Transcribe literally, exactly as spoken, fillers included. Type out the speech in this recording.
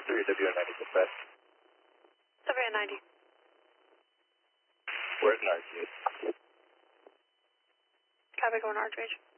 three, W N ninety, dispatch. W N ninety. Where's ninety? Copy, going R G H.